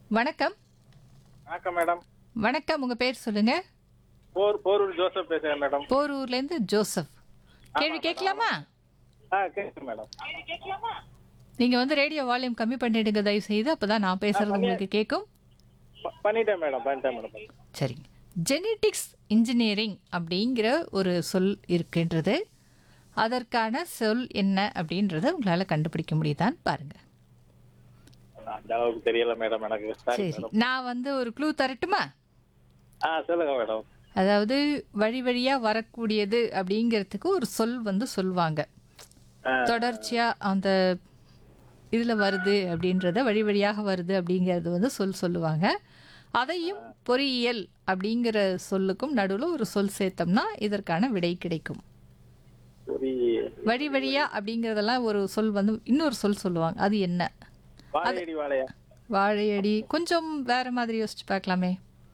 வணக்கம். வணக்கம் மேடம். வணக்கம். உங்க பேர் சொல்லுங்க. போரூர் ஜோசப் பேசுறேன் மேடம். போரூர்லேருந்து ஜோசப். கேள்வி மேடம். கேட்கலாமா? கேட்குது மேடம். நீங்க வந்து ரேடியோ வால்யூம் கம்மி பண்ணிடுங்க தயவு செய்து. அப்பதான் நான் பேசுறது உங்களுக்கு கேட்கும். பண்ணிட்டேன் மேடம். சரிங்க. ஜெனெடிக்ஸ் இன்ஜினியரிங் அப்படிங்கிற ஒரு சொல் இருக்கின்றது. அதற்கான சொல் என்ன அப்படின்றத உங்களால கண்டுபிடிக்க முடியுதான்னு பாருங்க. அந்த அளவுக்கு தெரியல மேடம் எனக்கு. சரி, மேடம். நான் வந்து ஒரு க்ளூ தரட்டுமா? சொல்லுங்க மேடம். அதாவது வழி வழியா வரக்கூடியது அப்படிங்கிறதுக்கு ஒரு சொல் வந்து சொல்லுவாங்க. தொடர்ச்சியா அந்த இதுல வருது அப்படின்றத வழி வழியாக வருது அப்படிங்கிறது வந்து சொல்லுவாங்க. அதையும் பொறியியல் அப்படிங்கிற சொல்லுக்கும் நடுவில் ஒரு சொல் சேர்த்தோம்னா இதற்கான விடை கிடைக்கும். வழி வழியா அப்படிங்கிறதெல்லாம் ஒரு சொல் வந்து இன்னொரு சொல் சொல்லுவாங்க. அது என்ன? வாழையா? வாழையடி கொஞ்சம் வேற மாதிரி யோசிச்சு பார்க்கலாமே.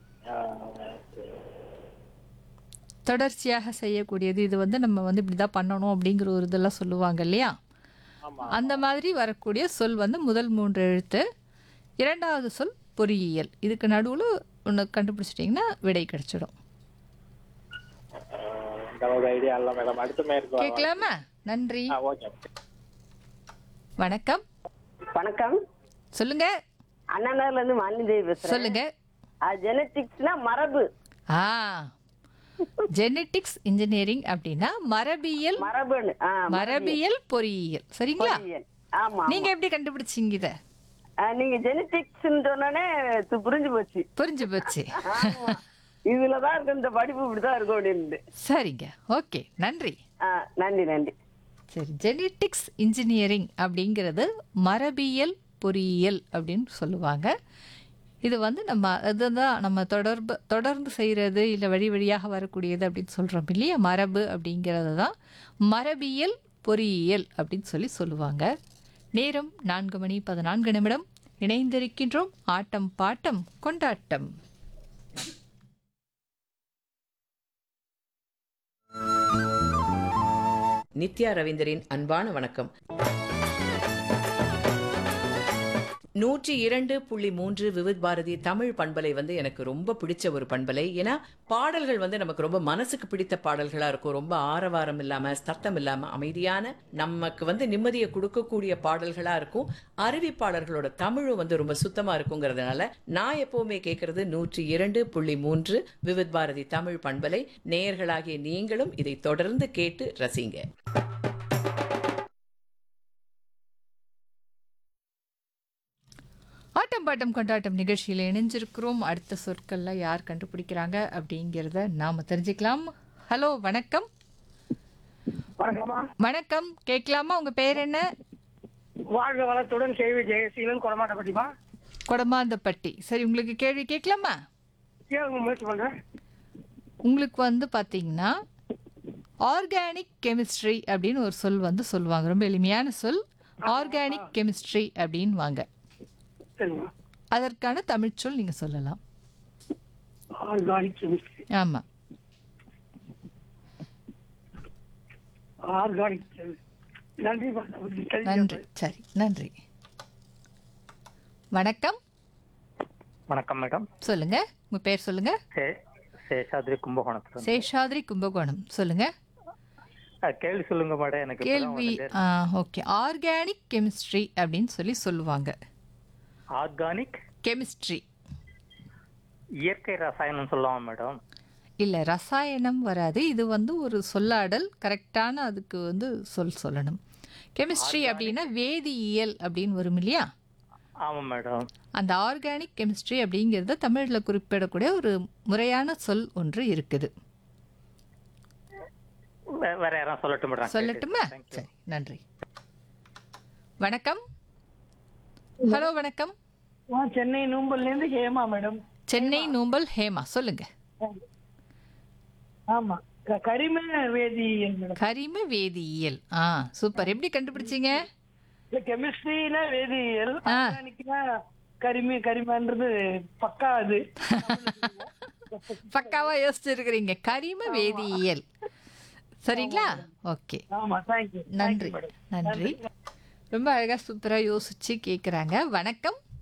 தொடர்ச்சியாக செய்யக்கூடியது. இது வந்து நம்ம வந்து இப்படிதான் பண்ணணும் அப்படிங்கிற ஒரு இதெல்லாம் சொல்லுவாங்க இல்லையா? அந்த மாதிரி வரக்கூடிய சொல் வந்து முதல் 3 எழுத்து. இரண்டாவது சொல் பொறியியல். இதுக்கு நடுவில் ஒன்று கண்டுபிடிச்சிட்டிங்கன்னா விடை கிடைச்சிடும். ஐடியா இல்ல மேடம். அடுத்த மேற்கு கேட்கலாமா? நன்றி. ஓகே. வணக்கம். வணக்கம். சொல்லுங்க. அண்ணாநகர்ல இருந்து மாலினி பேசுறேன். சொல்லுங்க. ஜெனடிக்ஸ்னா மரபு. ஜெனெடிக்ஸ் இன்ஜினியரிங் அப்படின்னா மரபியல். மரபுன்னு மரபியல் பொறியியல். சரிங்களா? ஆமா. நீங்க எப்படி கண்டுபிடிச்சீங்க இத? நீங்க ஜெனடிக்ஸ் சொன்னோடனே புரிஞ்சு போச்சு. புரிஞ்சு போச்சு. இதுலதான் இருக்கு, இந்த படிப்பு இப்படிதான் இருக்கும் அப்படின்னு. சரிங்க. ஓகே, நன்றி. நன்றி. சரி, ஜெனெடிக்ஸ் இன்ஜினியரிங் அப்படிங்கிறது மரபியல் பொறியியல் அப்படின்னு சொல்லுவாங்க. இது வந்து அதுதான் நம்ம தொடர்ந்து செய்கிறது இல்லை வழி வழியாக வரக்கூடியது அப்படின்னு சொல்கிறோம் இல்லையா? மரபு அப்படிங்கிறது தான் மரபியல் பொறியியல் அப்படின்னு சொல்லுவாங்க. நேரம் 4:14 இணைந்திருக்கின்றோம். ஆட்டம் பாட்டம் கொண்டாட்டம். நித்யா ரவீந்தரின் அன்பான வணக்கம். 102.3 விவித் பாரதி தமிழ் பண்பலை வந்து எனக்கு ரொம்ப பிடிச்ச ஒரு பண்பலை. ஏன்னா பாடல்கள் வந்து நமக்கு ரொம்ப மனசுக்கு பிடித்த பாடல்களா இருக்கும். ரொம்ப ஆரவாரம் இல்லாம சத்தம் இல்லாம அமைதியான நமக்கு வந்து நிம்மதியை கொடுக்கக்கூடிய பாடல்களா இருக்கும். அறிவிப்பாளர்களோட தமிழும் வந்து ரொம்ப சுத்தமா இருக்குங்கிறதுனால நான் எப்பவுமே கேட்கறது 102.3 விவித் பாரதி தமிழ் பண்பலை. நேயர்களாகிய நீங்களும் இதை தொடர்ந்து கேட்டு ரசிங்க. ஆட்டம் பாட்டம் கொண்டாட்டம் நிகழ்ச்சியில் இணைஞ்சிருக்கிறோம். அடுத்த சொற்கள்ல யார் கண்டுபிடிக்கிறாங்க அப்படிங்கிறத நாம தெரிஞ்சுக்கலாம். ஹலோ, வணக்கம். வணக்கம். கேட்கலாமா? உங்க பேர் என்ன? வாழ்க வளத்துடன் கேள்வி ஜெயசீலன் கொடமாட்டப்பட்டிமா. கொடமாந்தப்பட்டி. சரி, உங்களுக்கு கேள்வி கேட்கலாமா? முயற்சி பண்றேன். உங்களுக்கு வந்து பாத்தீங்கன்னா ஆர்கானிக் கெமிஸ்ட்ரி அப்படின்னு ஒரு சொல் வந்து சொல்லுவாங்க. ரொம்ப எளிமையான சொல். ஆர்கானிக் கெமிஸ்ட்ரி அப்படின்னு வாங்க. சரிங்க. அதற்கான தமிழ் சொல் நீங்க சொல்லலாம். Organic chemistry. ஆமா. ஆர்கானிக் நன்றி. நன்றி. சரி, நன்றி. வணக்கம். வணக்கம் மேடம். சொல்லுங்க. உங்க பேர் சொல்லுங்க. சேஷாத்ரி கும்பகோணம். சேஷாத்ரி கும்பகோணம். சொல்லுங்க. கேள்வி சொல்லுங்க மேடம். எனக்கு கேள்வி ஓகே. ஆர்கானிக் கெமிஸ்ட்ரி அப்படின்னு சொல்லுவாங்க. Organic chemistry. இயற்கை ரசாயனம் சொல்லலாமா மேடம்? இல்ல, ரசாயனம் வராது. இது வந்து ஒரு சொல்லாடல். கரெக்டான அதுக்கு வந்து சொல்லணும். கெமிஸ்ட்ரி அப்படின்னா வேதியியல் அப்படின்னு வரும் இல்லையா? ஆமா மேடம். அந்த ஆர்கானிக் கெமிஸ்ட்ரி அப்படிங்கிறத தமிழ்ல குறிப்பிடக்கூடிய ஒரு முறையான சொல் ஒன்று இருக்குது. வேற யாரும் சொல்லட்டும் மேடம்? சொல்லட்டுமா? சரி, நன்றி. வணக்கம். ஹலோ, வணக்கம். சென்னை நூம்பல்ல இருந்து ஹேமா மேடம். சென்னை நூம்பல் ஹேமா. சொல்லுங்க. ஆமா, கரிம வேதியியல் மேடம். கரிம வேதியியல். சூப்பர். எப்படி கண்டுபிடிச்சீங்க? கெமிஸ்ட்ரியில வேதியியல், ஆர்கானிக்னா கரிமன்றது பக்கா. அது பக்காவா யோசிச்சிருக்கிறீங்க. கரிம வேதியியல். சரிங்களா? ஓகே. ஆமா, தேங்க்யூ. நன்றி. நன்றி. ரொம்ப அழகா சூப்பரா யோசிச்சு கேக்குறாங்க. வணக்கம்.